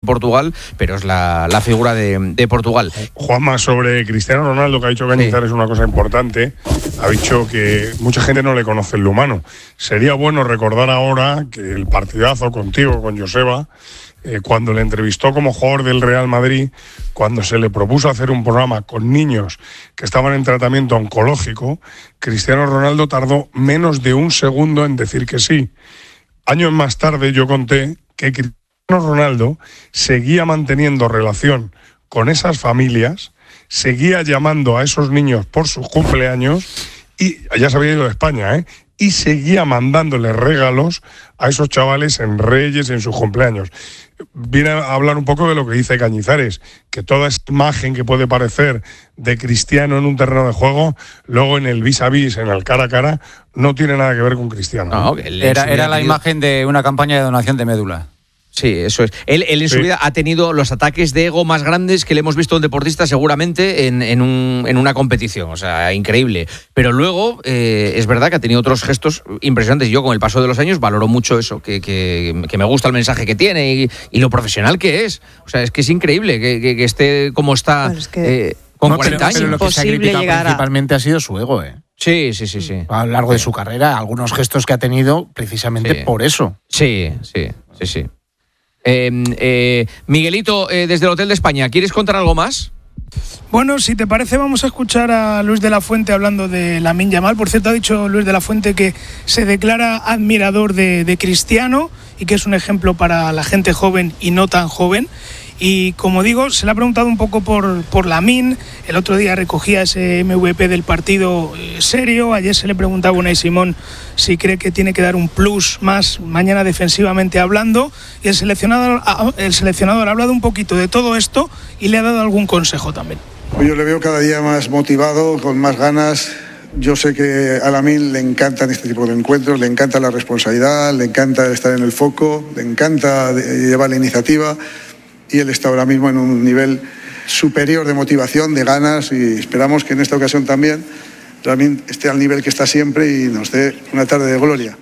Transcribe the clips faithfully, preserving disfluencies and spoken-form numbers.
Portugal, pero es la, la figura de, de Portugal. Juanma, sobre Cristiano Ronaldo, que ha dicho Cañizares sí. una cosa importante, ha dicho que mucha gente no le conoce en lo humano. Sería bueno recordar ahora que el partidazo contigo, con Joseba, eh, cuando le entrevistó como jugador del Real Madrid, cuando se le propuso hacer un programa con niños que estaban en tratamiento oncológico, Cristiano Ronaldo tardó menos de un segundo en decir que sí. Años más tarde yo conté que Cristiano Ronaldo seguía manteniendo relación con esas familias, seguía llamando a esos niños por sus cumpleaños y ya se había ido de España, ¿eh? Y seguía mandándoles regalos a esos chavales en Reyes, en sus cumpleaños. Viene a hablar un poco de lo que dice Cañizares, que toda esa imagen que puede parecer de Cristiano en un terreno de juego, luego en el vis a vis, en el cara a cara, no tiene nada que ver con Cristiano. No, era, era la imagen de una campaña de donación de médula. Sí, eso es. Él, él en sí. su vida ha tenido los ataques de ego más grandes que le hemos visto a un deportista seguramente en, en, un, en una competición. O sea, increíble. Pero luego eh, es verdad que ha tenido otros gestos impresionantes. Yo con el paso de los años valoro mucho eso, que, que, que me gusta el mensaje que tiene y, y lo profesional que es. O sea, es que es increíble que, que, que esté como está bueno, es que eh, con no, cuarenta años. Pero lo que se ha criticado principalmente a... ha sido su ego, ¿eh? Sí, sí, sí, sí. A lo largo sí. de su carrera, algunos gestos que ha tenido precisamente sí. por eso. Sí, sí, sí, sí. Eh, eh, Miguelito, eh, desde el Hotel de España, ¿quieres contar algo más? Bueno, si te parece vamos a escuchar a Luis de la Fuente hablando de Lamine Yamal. Por cierto, ha dicho Luis de la Fuente que se declara admirador de, de Cristiano y que es un ejemplo para la gente joven y no tan joven. Y como digo, se le ha preguntado un poco por, por Lamine. El otro día recogía ese M V P del partido eh, serio. Ayer se le preguntaba a Unai Simón si cree que tiene que dar un plus más mañana defensivamente hablando. Y el seleccionador, el seleccionador ha hablado un poquito de todo esto y le ha dado algún consejo también. Yo le veo cada día más motivado, con más ganas. Yo sé que a Lamine le encantan este tipo de encuentros, le encanta la responsabilidad, le encanta estar en el foco, le encanta llevar la iniciativa. Y él está ahora mismo en un nivel superior de motivación, de ganas, y esperamos que en esta ocasión también Lamine esté al nivel que está siempre y nos dé una tarde de gloria.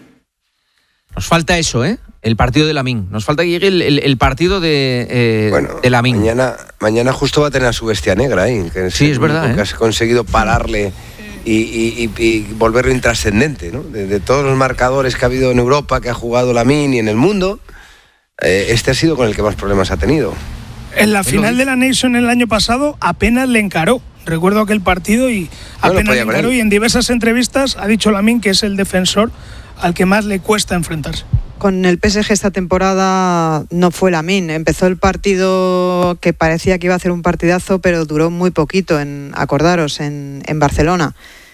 Nos falta eso, ¿eh? El partido de Lamine. Nos falta que llegue el, el, el partido de, eh, bueno, de Lamine. Mañana, mañana justo va a tener a su bestia negra, ¿eh? Que sí, es verdad. Que ¿eh? has conseguido pararle y, y, y, y volverlo intrascendente, ¿no? De, de todos los marcadores que ha habido en Europa, que ha jugado Lamine y en el mundo, este ha sido con el que más problemas ha tenido. En la final de la Nation el año pasado apenas le encaró. Recuerdo aquel partido y apenas no le encaró y en diversas entrevistas ha dicho Lamine que es el defensor al que más le cuesta enfrentarse. Con el P S G esta temporada no fue Lamine. Empezó el partido que parecía que iba a hacer un partidazo, pero duró muy poquito, en, acordaros, en, en Barcelona.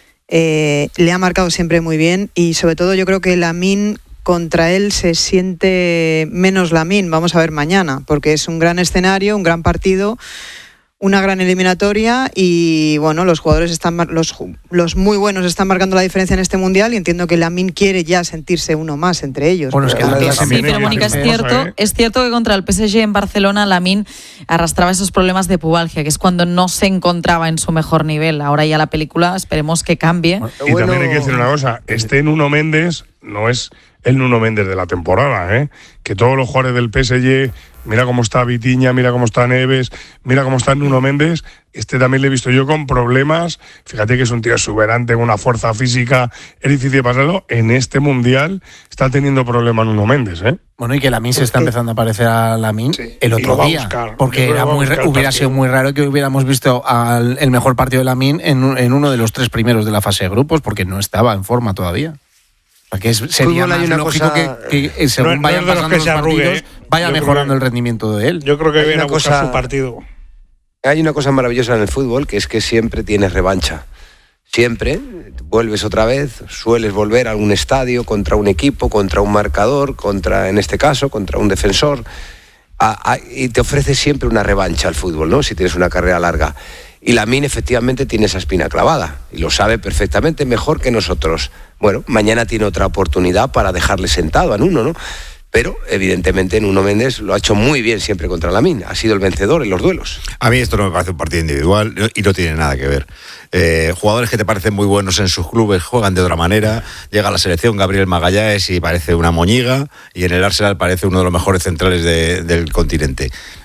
Eh, le ha marcado siempre muy bien y sobre todo yo creo que Lamine... contra él se siente menos Lamine, vamos a ver mañana, porque es un gran escenario, un gran partido, una gran eliminatoria y bueno, los jugadores están los, los muy buenos están marcando la diferencia en este mundial y entiendo que Lamine quiere ya sentirse uno más entre ellos. Bueno, es que sí, pero Mónica, es cierto, es cierto que contra el P S G en Barcelona Lamine arrastraba esos problemas de pubalgia, que es cuando no se encontraba en su mejor nivel. Ahora ya la película esperemos que cambie. Y bueno, también hay que decir una cosa, este Nuno Méndez no es el Nuno Méndez de la temporada, ¿eh? Que todos los jugadores del P S G, mira cómo está Vitinha, mira cómo está Neves, mira cómo está Nuno Méndez, este también le he visto yo con problemas, fíjate que es un tío exuberante, con una fuerza física, es difícil pasarlo, en este Mundial está teniendo problemas Nuno Méndez, ¿eh? Bueno, y que Lamine se está empezando a parecer a Lamine sí, el otro día, buscar, porque era muy, hubiera sido muy raro que hubiéramos visto al, el mejor partido de Lamine en, en uno de los tres primeros de la fase de grupos, porque no estaba en forma todavía. Que es, sería más lógico cosa, que, que según no, vayan no pasando los arrugue, partidos vaya mejorando que, el rendimiento de él. Yo creo que hay viene a buscar cosa, su partido. Hay una cosa maravillosa en el fútbol, que es que siempre tienes revancha. Siempre vuelves otra vez, sueles volver a algún estadio contra un equipo, contra un marcador, contra, en este caso, contra un defensor, a, a, y te ofrece siempre una revancha al fútbol, ¿no? Si tienes una carrera larga. Y Lamine efectivamente tiene esa espina clavada y lo sabe perfectamente, mejor que nosotros. Bueno, mañana tiene otra oportunidad para dejarle sentado a Nuno, ¿no? Pero, evidentemente, Nuno Méndez lo ha hecho muy bien siempre contra Lamine. Ha sido el vencedor en los duelos. A mí esto no me parece un partido individual y no tiene nada que ver. Eh, jugadores que te parecen muy buenos en sus clubes juegan de otra manera. Llega a la selección Gabriel Magallanes y parece una moñiga, y en el Arsenal parece uno de los mejores centrales de, del continente.